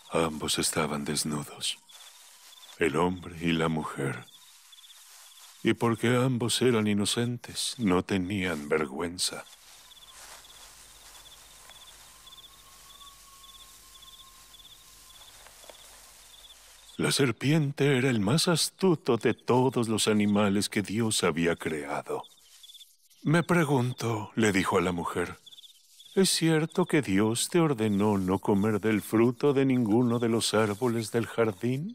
Ambos estaban desnudos, el hombre y la mujer. Y porque ambos eran inocentes, no tenían vergüenza. La serpiente era el más astuto de todos los animales que Dios había creado. Me pregunto, le dijo a la mujer, ¿es cierto que Dios te ordenó no comer del fruto de ninguno de los árboles del jardín?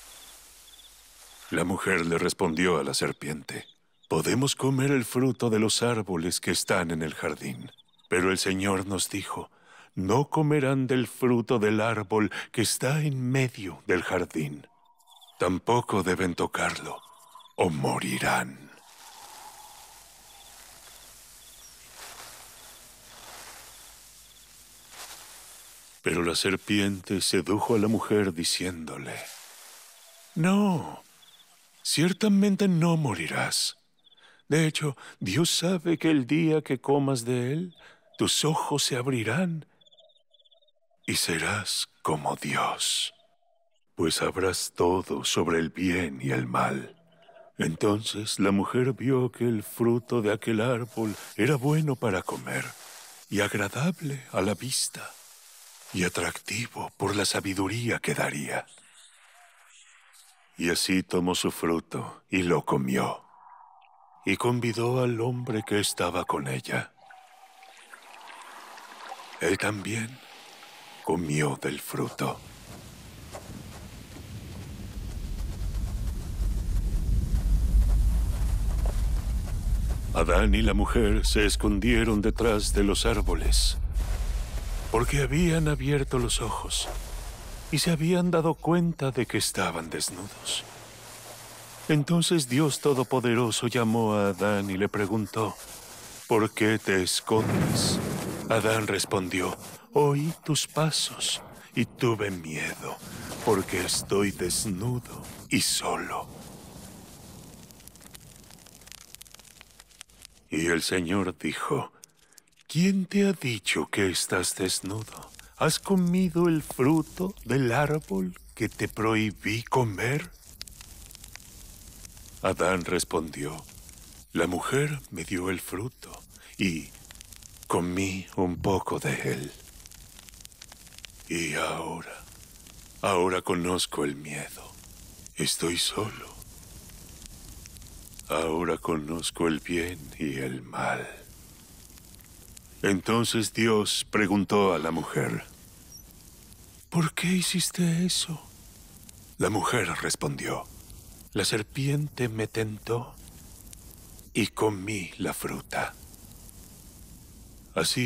La mujer le respondió a la serpiente, podemos comer el fruto de los árboles que están en el jardín. Pero el Señor nos dijo, no comerán del fruto del árbol que está en medio del jardín. Tampoco deben tocarlo, o morirán. Pero la serpiente sedujo a la mujer diciéndole, no, ciertamente no morirás. De hecho, Dios sabe que el día que comas de él, tus ojos se abrirán y serás como Dios, pues sabrás todo sobre el bien y el mal. Entonces la mujer vio que el fruto de aquel árbol era bueno para comer y agradable a la vista y atractivo por la sabiduría que daría. Y así tomó su fruto y lo comió. Y convidó al hombre que estaba con ella. Él también comió del fruto. Adán y la mujer se escondieron detrás de los árboles, porque habían abierto los ojos y se habían dado cuenta de que estaban desnudos. Entonces Dios Todopoderoso llamó a Adán y le preguntó, ¿por qué te escondes? Adán respondió, oí tus pasos y tuve miedo, porque estoy desnudo y solo. Y el Señor dijo, ¿quién te ha dicho que estás desnudo? ¿Has comido el fruto del árbol que te prohibí comer? Adán respondió, la mujer me dio el fruto y comí un poco de él. Y ahora conozco el miedo. Estoy solo. Ahora conozco el bien y el mal. Entonces Dios preguntó a la mujer, ¿por qué hiciste eso? La mujer respondió, la serpiente me tentó y comí la fruta. Así